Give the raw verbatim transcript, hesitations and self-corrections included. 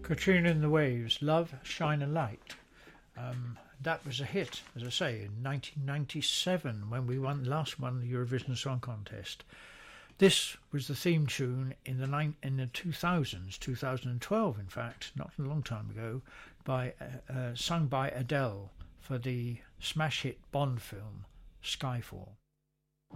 Katrina and the Waves, Love, Shine a Light. Um, that was a hit, as I say, in nineteen ninety-seven when we won last won the Eurovision Song Contest. This was the theme tune in the nine, in the two thousands, two thousand twelve, in fact, not a long time ago, by uh, uh, sung by Adele for the smash hit Bond film Skyfall.